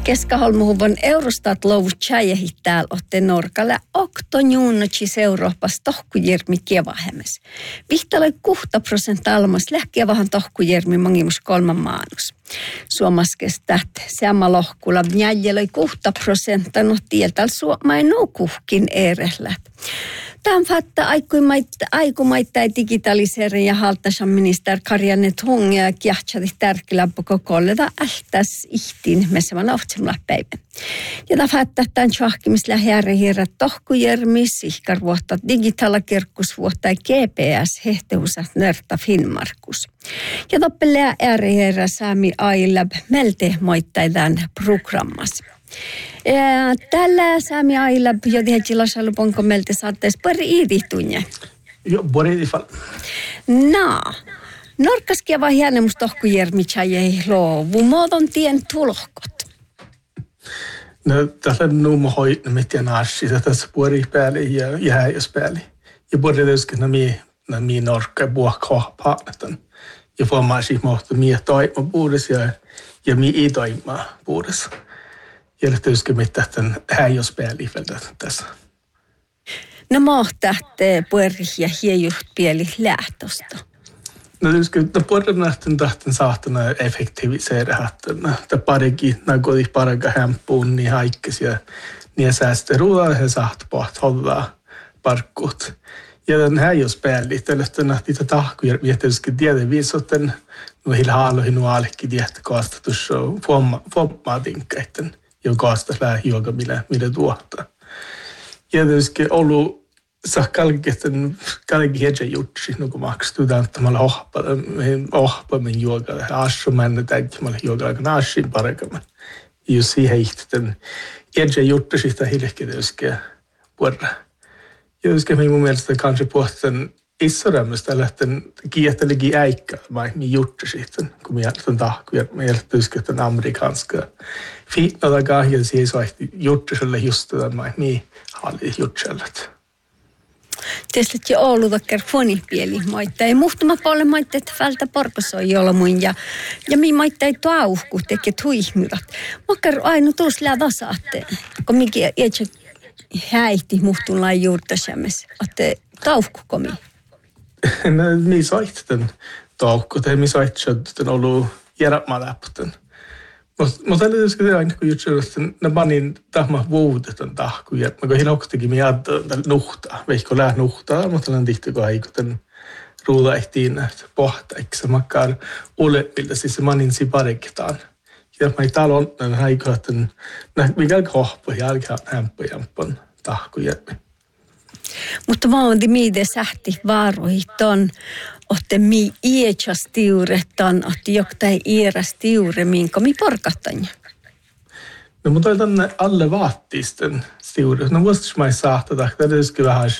Keskaholmuhuvon Eurostat lovut tjäjähit täällä otte Norkalle oktonjuunnotsis Euroopassa tohkujärmi kievahemes. Vihtaloi 6% almas lähkievahan tohkujärmi mangimus 3 maanus. Suomaskes tät seama lohkulla jäljellä 6% no tieltäl suomain nukuhkin erehlät. Tämän fatta aikumaita digitaliseerin ja haltasan minister Karjanne Tunge ja kiahtsati tärkeillä kokolleta ältäs ihtiin messävän ohtsimla päivän. Ja tämän fatta tämän tjohkimis lähiärihirrat tohkujermis, ihkarvuotta digitaalakirkkusvuotta ja GPS hehteusat nörta Finnmarkus. Ja toppelea äärihirra saami ailab melte moittaidan programmas. Tällä saami ailab jo tehjillä salubonko melte saattaisi pari iidihtunne. Jo, pari iidifal. Norkaskia vaan hienemus tohkujermitsa jäi luovu muodon tien tulohkot. No, tässä on nuuma hoidna mitään asiaa. Tässä pari päälle ja jääjäs päälle. Ja pari löyskin nämä norkka ja puhkaa paanatan. Ja formasi mohtu mie toima puudessa ja mie ei toima puudessa. Ja löyskin mitään tämän häijäs päälle tässä. No mohtaat pari ja hiejuht pieli lähtöstä. No löyskin, no pari nähten tahten saatana effektiviseera hattana. Tämä parikin, näkoi paraka hämpuun niin haikkes ja niin säästä ruoaa ja saat poht hollaa parkkut. Ja den häijäs päälle, tällaista niitä tahkuja miettiöskin tiedä viisotten nuohilla haaloihin nuoalekin tiehtä kaastatus fommaatinkäitten, jo kaastas lää juoga millä tuottaa. Ja tietysti ollut kalki hedje jutsi, kun makstuu täyttämällä ohpaamen juoga, assumännä täyttämällä juoga, kun assin paremmin. Ja siihen ihten hedje jutsi sitä hiljakin tietysti vuorra. Ja tietysti minun mielestä kanske pohtan issoräämöstä lähten kiehtelegi äikkä, niin jutsi sitten, kun minä tämän tahkuja, minä tietysti tämän amerikanska fiitnadaga, ja siihen soihti juttiselle just tämän, niin halli jutsellet. Tietysti jo Ouluvakkar fonipieli moittaa. Ei muhtuma paljon moittaa, että vältä porkosoi jolmuin ja minä moittaa, että tuauhku tekee tuihmyvät. Mokkar aina tuossa lävasaatte, kun minkä itse häihti muhtunlain juurtasämmes, että tauhkukomi. No, minä soihti tämän tauhku, tai minä soihti tämän ollut järjämäläpten. Mutta tällä tietysti aina kun juttuudesta, ne panin tahma vuodet tämän tahkuja. Mä kun hiloktikin minä ajattelin nuhtaa, veikko lää nuhtaa, mutta olen tihti kun aika tämän ruudaihtiin pohtaiksi. Makkaan olepilta siis se manin si pariktaan. Ja mä ei talon tämän aika, että mikä kohpo ja alkaa hämpöjämpön tahkuja. Mutta mä oon miide sähti vaaroit on, että mi ietsas tiuretan, että joktai iäräs tiure, minkä mi porkattan. No, mutta tänne alle vaattisten tiure. No, vuosittain mä ei saattaa, että tietysti vähän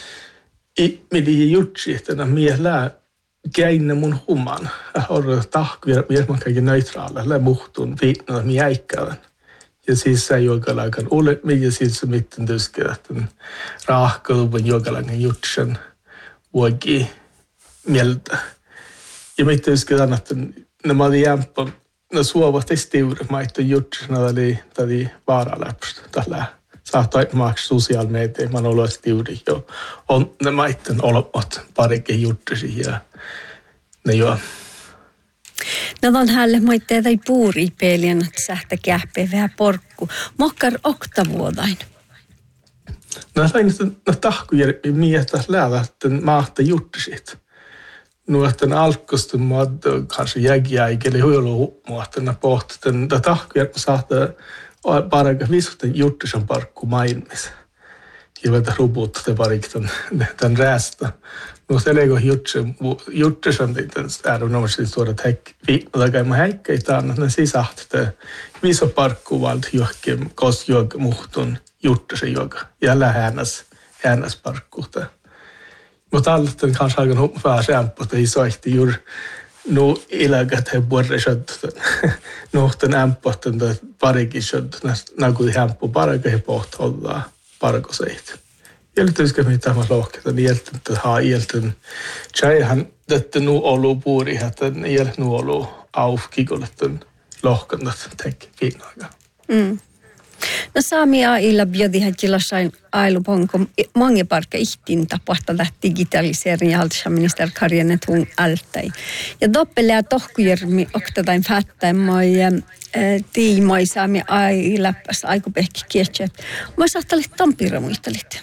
midi jutsi, että mielää käinne mun human. Orra tahkuja, mä kaiken neutraalla, muhtun viitnalla mi äikkäävän. Ja siis se jogalaikan ole, ja siis se mitten tietysti, että raahkaluvan jogalaikan jutsen vuoki mieltä. Ja mitä tietysti tämän, että nämä oli jämpä, ne suovat estiure, mä itse jutsena, tämä oli vaaraläpstä. Tällä saattaa maksaa sosiaalimedia, mä olen ollut estiure jo. On nämä itse olemat parikin jutsesi ja ne jo. No on hälle moitteet ei puuripelien, että sähtä kähpeä vähän porkku. Mokkar oktavuodain. No sain tahkuja miestä läävä, että maahta juttisit. No, että alkustun muodda kanske jägiäikeli huilu muottena pohtitan. Tahkuja saattaa paraka visuuten juttisen parkku maailmissa. Ja vähän rupuutta pariktan tämän räästä. No, se lego juttisen äärimmäisesti suorat viikkotakäimä häikkeitaan, ne sisahtaa viso parkku valta johonkin kosjuoga muhtun juttisen joka. Ja häänäs parkkuuta. Mutta allten kanske aika vähän sämpö, että ei soihti juuri nu ilägät he vuodresöt, nuhten ämpöhten parikin söt, näkui hämpö paraka he pohtoillaan parkoseit. Jälteiskö mitä mä lohketan jälten, että haa jälten tjäihän, että nu olu puuri, että jälten nu olu aufkikoletten lohkanat teki viinaga. No saamia illa biodihan tilasain ailuponko mange parka ihtin tapahta digitaliseerin ja haltisaminister Karjanet hun altai. Ja doppelea tohkujärmi oktatain fättäin moi tiimoi saami ailäppäs aikupehki kietset. Mä sahtalit tampira muistelit.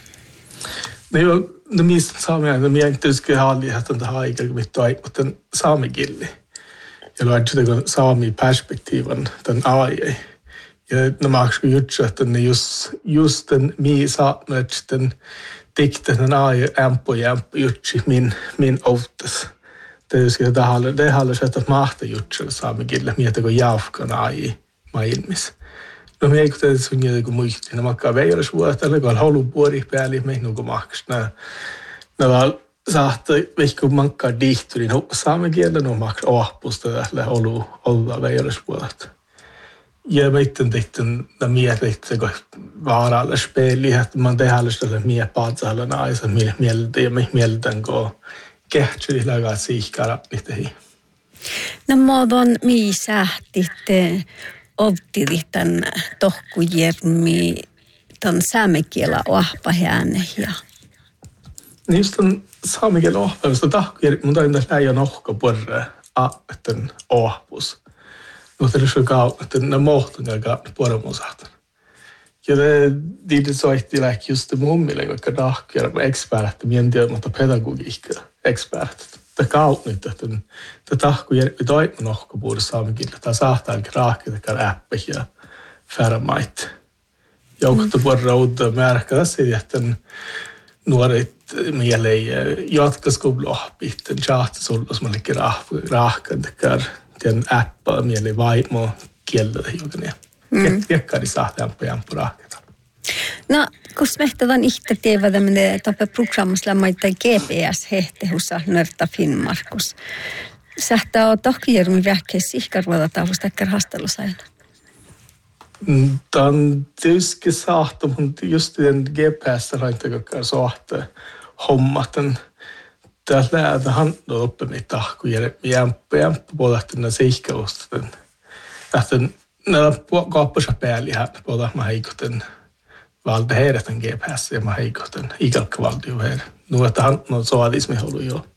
No mistä saamia, no minä tietysti halliin, että on tähän aikaa, mitä on saamikilli. Ja luodaan kun saami perspektiivan tämän aiei. Ja no maksaa juttu, että ne just den mi saatmet den dikten ai ämpö juttu min outas. Tietysti det haluaa että mahta juttu saamikille, mietä kun jauhkan ai maailmissa. No me ei kuitenkaan sun jätä kun muistin, ne makkaa veiras vuotta, eli kun haluaa puori päälle, me ei nuku maksaa. Ne vaan saattaa, vaikka makkaa dihturin saamikieltä, ne maksaa ohpusta tällä olla veiras vuotta. Ja meidän tehtiin mietin, kun vaaralla speli, että man tehdään sitä mie paatsaalla naisen mieltä ja mieltän, kun kehtsyri lagaa siihkara niihin. No muodon mii sähtit optidit tämän tohkujärmi tämän saamekielä ohpahäänne ja. Niin just tämän saamekielä ohpahäänne, tohkujärmi, mun toin tässä läjä nohka porre, että ohpus. No det är så gav att den måten jag gav på dem och satt. Ja det så att det är just det mummille och kadakar med expert men det mot pedagogik expert. Det gav inte att det tahku idag nog på borde samgilla. Det saattaa kraake det kan appa ja färmait. Jag tog på råd märka sig att den nuoret mieleen jatkoskoulua bitten chatsulla som ligger rahkan det den appa mieli vaimo kieltä hiukan. Jekkari saa tämän puraketa. No, kun mehtävän ihte teevätäminen toppe programmassa lämmaita GPS hehtehussa nörta Finnmarkus. Sähtää on tohkijärmi vähkeessä ihkarvada tausta ekkär hastelusaina. Tämän tietysti saattaa, mutta just den GPS-raintakakkaan saattaa hommaten. Tässä lähdetään handla uppe med tahkujärmi jämpä puolehtina seikkaustan. Lähtön när kaapassa päälle här både mä heikoten valde herätän GPS ja mä heikoten ikalka valde här. Nu att han någon saadis med håller jo.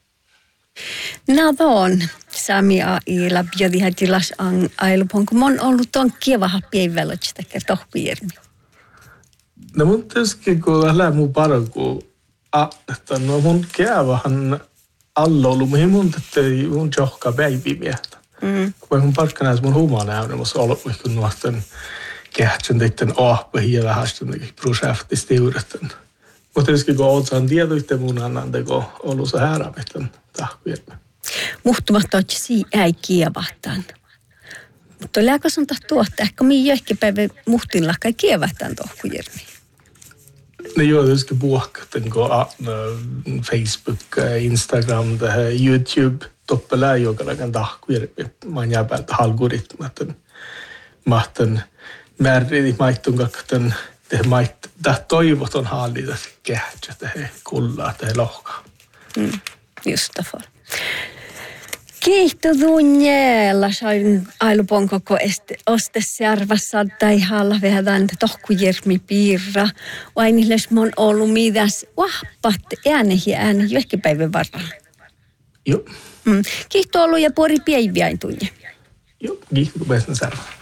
Navon samia ila biodiha tilas ailupon kun mon ollut on kiva päivälöstä tohkujärmi. No mun tietysti kun lähdetään mun paraku että no mun kiavahan alla ollut mun että mun johka päivimiestä. Kun mun parkkanais mun huumaanäyden, mutta ollut kun nuosten kehtsen teitten ahpa hiellä hastan projektista yrittän. Mutta tietysti kun ootsan tietysti mun annan teko ollut se härävitten tahkujen. Muhtumatta otsi ei kievahtaan. Mutta lääkäs on tuotta, ehkä minä ehkä päivä muhtinla kai kievahtaan tohkujärmi. No joo, tietysti puhkaten kun Facebook, Instagram, YouTube, toppelää jokainen tahkujärmi. Mä oon jääpäältä algoritmaten. Mahten määrin maittun kakten tämä toivoton hallita kehtsä tähän kullaa tähän lohkaan. Just det. Kiitos Dunjella, sain ailupon koko ostesjärvassa tai halla vähän tohkujärmi piirra. Vainilles mon ollut mitäs vahpat ääni johonkin varrella. Joo. Kiitos ollut ja puori päiviä tunne. Joo, kiitos kun pääsin särvään.